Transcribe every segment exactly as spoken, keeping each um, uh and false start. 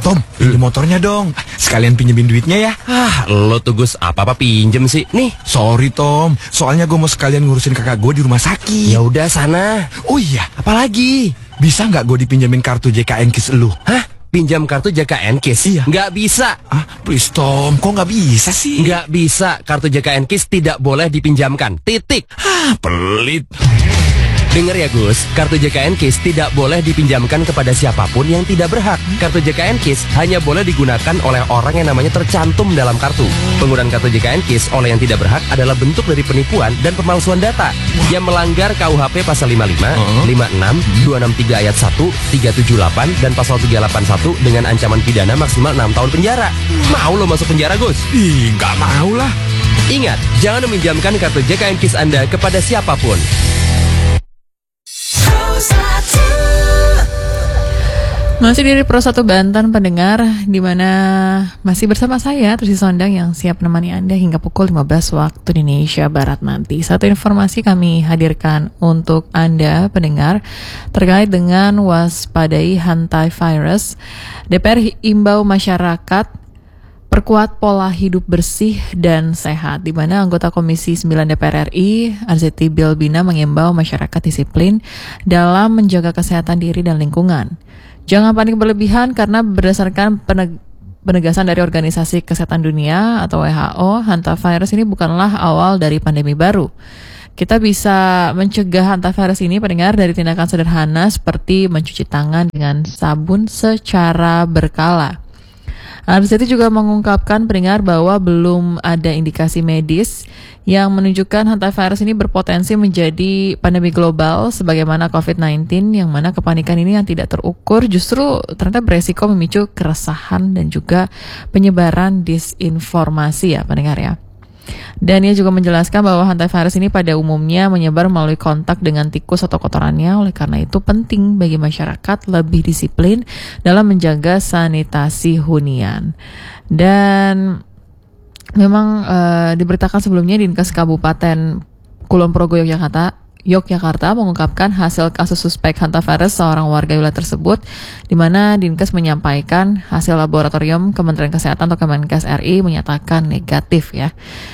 Tom, pinjem motornya dong. Sekalian pinjemin duitnya ya. Ah, lo tuh Gus, apa-apa pinjem sih? Nih. Sorry Tom, soalnya gue mau sekalian ngurusin kakak gue di rumah sakit. Ya udah sana. Oh iya, apalagi? Bisa nggak gue dipinjemin kartu J K N KIS lu? Hah? Pinjam kartu J K N KIS? Iya. Nggak bisa. Ah, please Tom, kok nggak bisa sih? Nggak bisa, kartu J K N KIS tidak boleh dipinjamkan. Titik. Ah, pelit. Dengar ya Gus, kartu J K N KIS tidak boleh dipinjamkan kepada siapapun yang tidak berhak. Kartu J K N KIS hanya boleh digunakan oleh orang yang namanya tercantum dalam kartu. Penggunaan kartu J K N KIS oleh yang tidak berhak adalah bentuk dari penipuan dan pemalsuan data yang melanggar K U H P pasal lima puluh lima, uh-huh. lima puluh enam, dua enam tiga ayat satu, tiga tujuh delapan dan pasal tiga delapan satu dengan ancaman pidana maksimal enam tahun penjara. Mau lo masuk penjara Gus? Ih, nggak mau lah. Ingat, jangan meminjamkan kartu J K N KIS Anda kepada siapapun. Masih dari Pro satu Banten pendengar, di mana masih bersama saya Trusi Sondang yang siap menemani Anda hingga pukul lima belas waktu Indonesia Barat nanti. Satu informasi kami hadirkan untuk Anda pendengar terkait dengan waspadai hantavirus. D P R imbau masyarakat perkuat pola hidup bersih dan sehat, di mana anggota Komisi sembilan D P R R I Arzetti Bilbina mengimbau masyarakat disiplin dalam menjaga kesehatan diri dan lingkungan. Jangan panik berlebihan karena berdasarkan peneg- penegasan dari Organisasi Kesehatan Dunia atau W H O, hantavirus ini bukanlah awal dari pandemi baru. Kita bisa mencegah hantavirus ini pendengar dari tindakan sederhana seperti mencuci tangan dengan sabun secara berkala. Arzetti juga mengungkapkan pendengar bahwa belum ada indikasi medis yang menunjukkan hantavirus ini berpotensi menjadi pandemi global sebagaimana covid sembilan belas, yang mana kepanikan ini yang tidak terukur justru ternyata beresiko memicu keresahan dan juga penyebaran disinformasi ya pendengar ya. Dan ia juga menjelaskan bahwa hantavirus ini pada umumnya menyebar melalui kontak dengan tikus atau kotorannya. Oleh karena itu penting bagi masyarakat lebih disiplin dalam menjaga sanitasi hunian. Dan memang uh, diberitakan sebelumnya Dinkes Kabupaten Kulon Progo Yogyakarta Yogyakarta mengungkapkan hasil kasus suspek hantavirus seorang warga wilayah tersebut, di mana Dinkes menyampaikan hasil laboratorium Kementerian Kesehatan atau Kemenkes R I menyatakan negatif ya.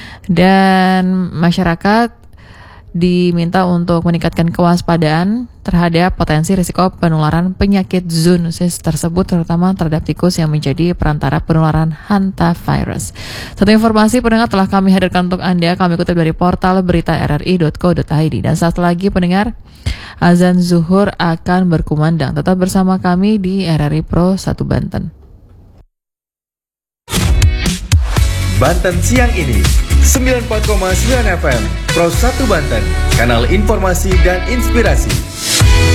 Dan masyarakat diminta untuk meningkatkan kewaspadaan terhadap potensi risiko penularan penyakit zoonosis tersebut, terutama terhadap tikus yang menjadi perantara penularan hantavirus. Satu informasi pendengar telah kami hadirkan untuk Anda, kami kutip dari portal berita r r i dot co dot i d. Dan saat lagi pendengar, azan zuhur akan berkumandang. Tetap bersama kami di R R I Pro satu Banten. Banten siang ini sembilan puluh empat koma sembilan F M Pro satu Banten, kanal informasi dan inspirasi.